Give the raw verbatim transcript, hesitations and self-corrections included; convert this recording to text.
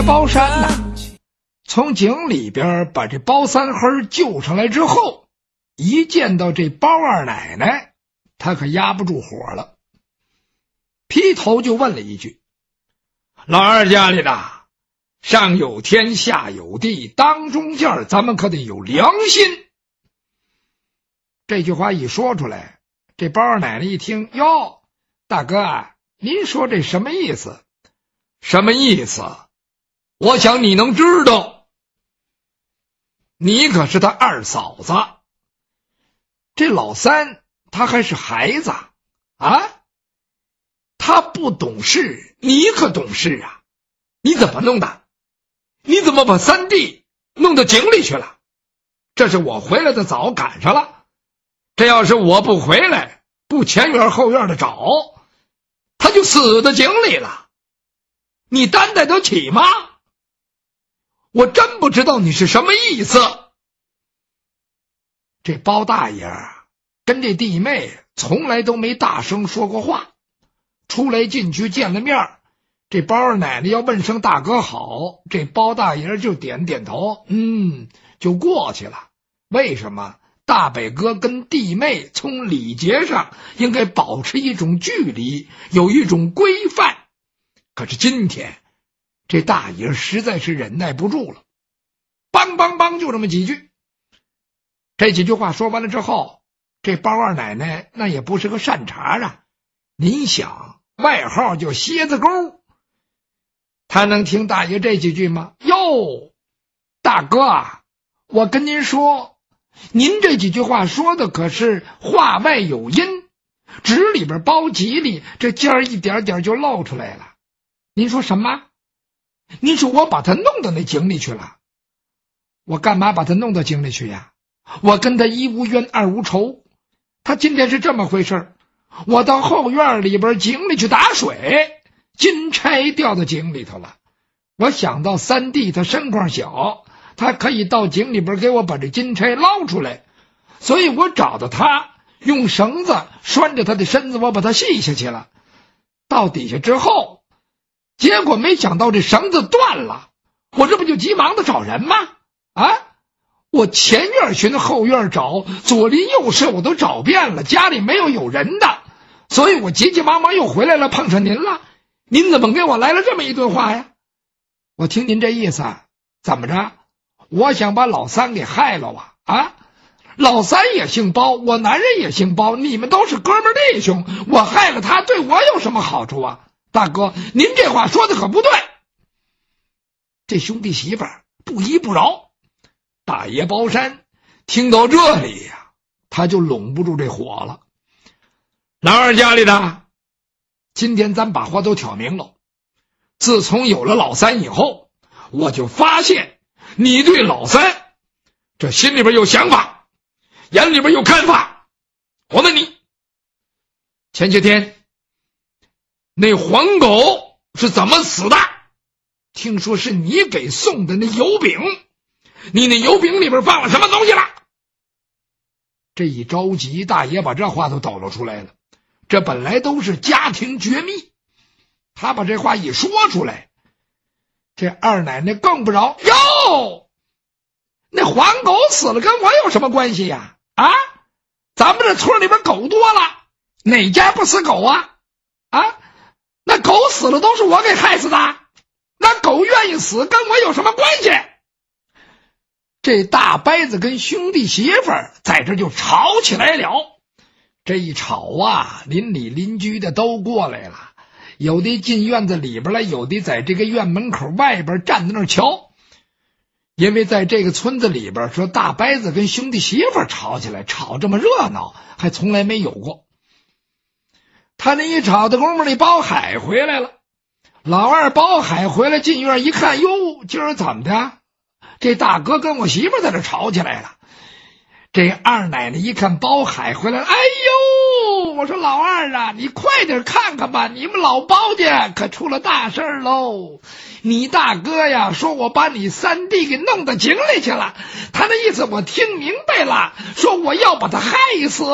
包山呐，从井里边把这包三黑救上来之后，一见到这包二奶奶，他可压不住火了，劈头就问了一句：“老二家里的，上有天下有地，当中间咱们可得有良心。”这句话一说出来，这包二奶奶一听，哟，大哥啊，您说这什么意思？什么意思？我想你能知道，你可是他二嫂子，这老三他还是孩子啊，他不懂事，你可懂事啊，你怎么弄的？你怎么把三弟弄到井里去了？这是我回来的早，赶上了，这要是我不回来，不前院后院的找，他就死在井里了，你担待得起吗？我真不知道你是什么意思。这包大爷跟这弟妹从来都没大声说过话，出来进去见了面，这包二奶奶要问声大哥好，这包大爷就点点头，嗯，就过去了。为什么？大北哥跟弟妹从礼节上应该保持一种距离，有一种规范。可是今天这大爷实在是忍耐不住了，梆梆梆就这么几句。这几句话说完了之后，这包二奶奶那也不是个善茬啊，您想外号叫蝎子沟，他能听大爷这几句吗？哟，大哥啊，我跟您说，您这几句话说的可是话外有音，纸里边包吉利，这尖儿一点点就露出来了。您说什么？您说我把他弄到那井里去了？我干嘛把他弄到井里去呀？我跟他一无冤二无仇。他今天是这么回事，我到后院里边井里去打水，金钗掉到井里头了。我想到三弟他身况小，他可以到井里边给我把这金钗捞出来，所以我找到他，用绳子拴着他的身子，我把他系下去了。到底下之后，结果没想到这绳子断了，我这不就急忙的找人吗？啊，我前院寻后院找，左邻右舍我都找遍了，家里没有有人的，所以我急急忙忙又回来了，碰上您了。您怎么给我来了这么一顿话呀？我听您这意思，怎么着？我想把老三给害了啊？啊，老三也姓包，我男人也姓包，你们都是哥们弟兄，我害了他对我有什么好处啊？大哥，您这话说的可不对。这兄弟媳妇儿不依不饶，大爷包山听到这里呀、啊，他就拢不住这火了。老二家里的，今天咱把话都挑明了。自从有了老三以后，我就发现你对老三这心里边有想法，眼里边有看法。我问你，前些天那黄狗是怎么死的？听说是你给送的那油饼，你那油饼里边放了什么东西了？这一着急，大爷把这话都抖露出来了。这本来都是家庭绝密，他把这话一说出来，这二奶奶更不饶。哟，那黄狗死了跟我有什么关系呀？啊，咱们这村里边狗多了，哪家不死狗啊？啊，那狗死了都是我给害死的，那狗愿意死跟我有什么关系？这大伯子跟兄弟媳妇儿在这就吵起来了。这一吵啊，邻里邻居的都过来了，有的进院子里边来，有的在这个院门口外边站在那儿瞧。因为在这个村子里边，说大伯子跟兄弟媳妇儿吵起来，吵这么热闹还从来没有过。他那一吵的功夫里，包海回来了。老二包海回来进院一看，哟，今儿怎么的？这大哥跟我媳妇在这吵起来了。这二奶奶一看包海回来了，哎呦，我说老二啊，你快点看看吧，你们老包家可出了大事喽！你大哥呀，说我把你三弟给弄到井里去了，他那意思我听明白了，说我要把他害死。